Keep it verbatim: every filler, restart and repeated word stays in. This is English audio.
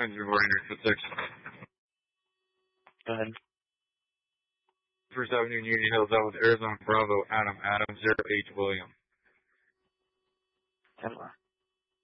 Engine reporting for six. Go ahead. First Avenue, Union Hills, that was Arizona Bravo, Adam, Adam, zero H William. ten more.